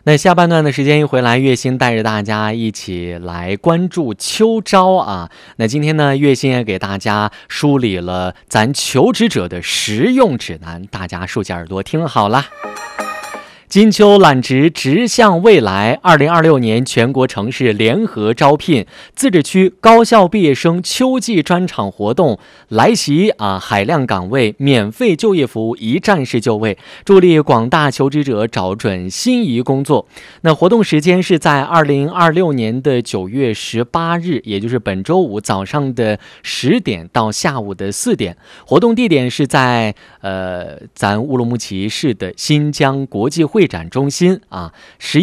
那下半段的时间一回来，月薪带着大家一起来关注秋招啊。那今天呢，月薪也给大家梳理了咱求职者的实用指南，大家竖起耳朵听好了。金秋揽职，直向未来。2026年全国城市联合招聘，自治区高校毕业生秋季专场活动来袭啊！海量岗位，免费就业服务，一站式就位，助力广大求职者找准心仪工作。那活动时间是在2026年的9月18日，也就是本周五早上的10点到下午的4点。活动地点是在咱乌鲁木齐市的新疆国际会展中心啊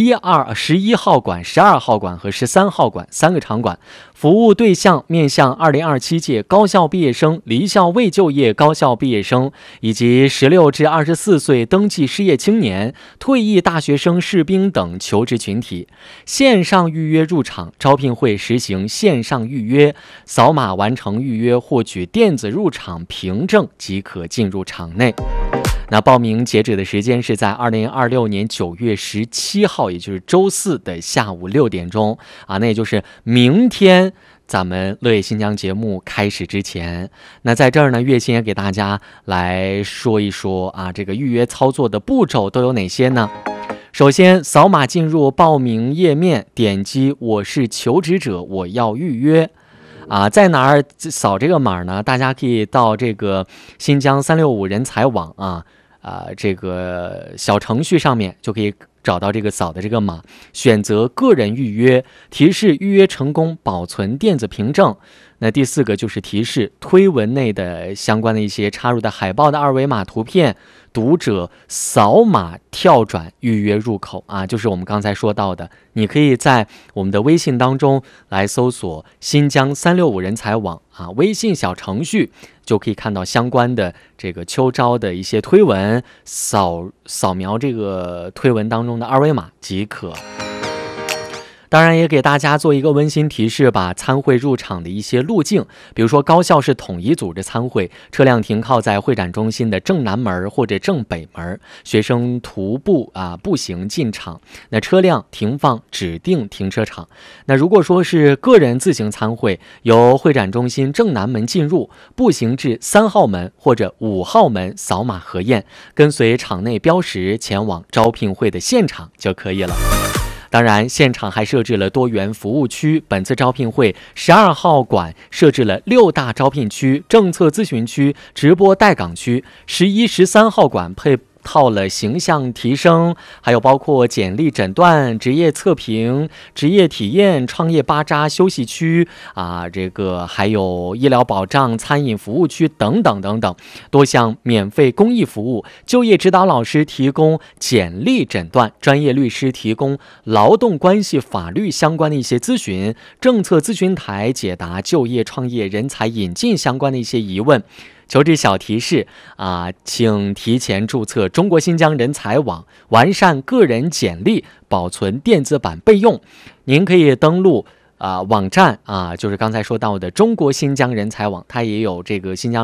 ，11号馆、12号馆和13号馆3个场馆。服务对象面向2027届高校毕业生、离校未就业高校毕业生，以及16至24岁登记失业青年、退役大学生、士兵等求职群体。线上预约入场，招聘会实行线上预约，扫码完成预约，获取电子入场凭证即可进入场内。那报名截止的时间是在2026年9月17号，也就是周四的下午6点钟啊，那也就是明天咱们乐业新疆节目开始之前。那在这儿呢，月薪也给大家来说一说啊，这个预约操作的步骤都有哪些呢？首先，扫码进入报名页面，点击我是求职者，我要预约。在哪儿扫这个码呢？大家可以到这个新疆365人才网这个小程序上面就可以找到这个扫的这个码，选择个人预约，提示预约成功，保存电子凭证。那第4个就是提示推文内的相关的一些插入的海报的二维码图片，读者扫码跳转预约入口啊，就是我们刚才说到的，你可以在我们的微信当中来搜索新疆365人才网啊，微信小程序就可以看到相关的这个秋招的一些推文，扫描这个推文当中的二维码即可。当然也给大家做一个温馨提示吧，参会入场的一些路径，比如说高校是统一组织参会，车辆停靠在会展中心的正南门或者正北门，学生徒步步行进场，那车辆停放指定停车场。那如果说是个人自行参会，由会展中心正南门进入，步行至3号门或者5号门扫码核验，跟随场内标识前往招聘会的现场就可以了。当然，现场还设置了多元服务区。本次招聘会12号馆设置了6大招聘区、政策咨询区、直播待岗区。11、13号馆配套了形象提升，还有包括简历诊断、职业测评、职业体验、创业巴扎休息区这个还有医疗保障、餐饮服务区等等等等，多项免费公益服务。就业指导老师提供简历诊断，专业律师提供劳动关系法律相关的一些咨询，政策咨询台解答就业、创业、人才引进相关的一些疑问。求职小提示请提前注册中国新疆人才网，完善个人简历，保存电子版备用。您可以登录网站就是刚才说到的中国新疆人才网，它也有这个新疆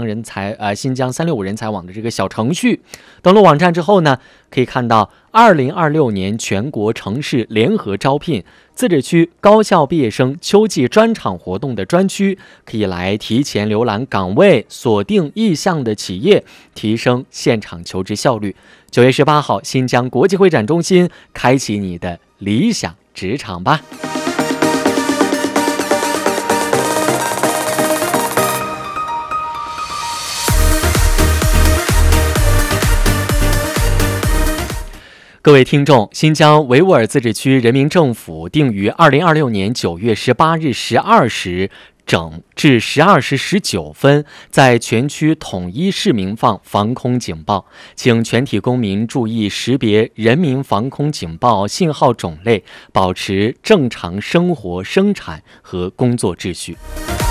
365人才网的这个小程序。登录网站之后呢，可以看到2026年全国城市联合招聘自治区高校毕业生秋季专场活动的专区，可以来提前浏览岗位，锁定意向的企业，提升现场求职效率。9月18号，新疆国际会展中心，开启你的理想职场吧。各位听众，新疆维吾尔自治区人民政府定于2026年9月18日12时整至12时19分，在全区统一市民放防空警报，请全体公民注意识别人民防空警报信号种类，保持正常生活、生产和工作秩序。